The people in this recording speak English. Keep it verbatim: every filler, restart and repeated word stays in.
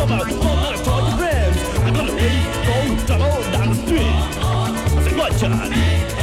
come out, come out, charge your rims. I'm gonna race, go, double down the street. I said, what, John?